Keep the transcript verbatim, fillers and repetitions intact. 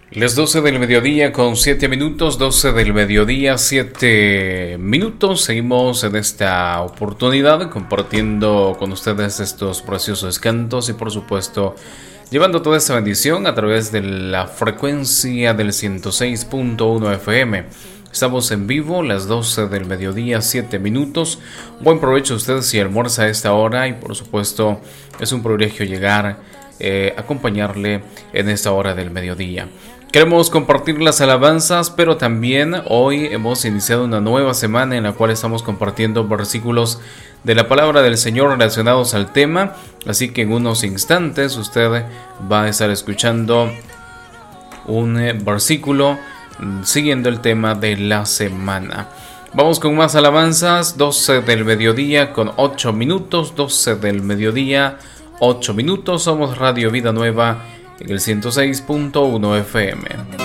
Las doce del mediodía con siete minutos, doce del mediodía, siete minutos. Seguimos en esta oportunidad compartiendo con ustedes estos preciosos cantos y por supuesto llevando toda esta bendición a través de la frecuencia del ciento seis punto uno F M. Estamos en vivo, las doce del mediodía, siete minutos. Buen provecho a ustedes si almuerza a esta hora y por supuesto es un privilegio llegar, eh, acompañarle en esta hora del mediodía. Queremos compartir las alabanzas, pero también hoy hemos iniciado una nueva semana en la cual estamos compartiendo versículos de la palabra del Señor relacionados al tema. Así que en unos instantes usted va a estar escuchando un versículo siguiendo el tema de la semana. Vamos con más alabanzas, doce del mediodía con ocho minutos, doce del mediodía, ocho minutos. Somos Radio Vida Nueva en el ciento seis punto uno F M.